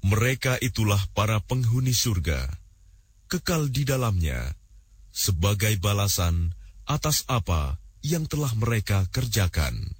Mereka itulah para penghuni surga, kekal di dalamnya, sebagai balasan atas apa yang telah mereka kerjakan.